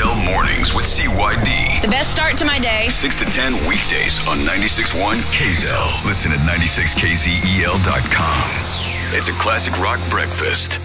KZL Mornings with CYD. The best start to my day. 6 to 10 weekdays on 96.1 KZL. Listen at 96kzel.com. It's a classic rock breakfast.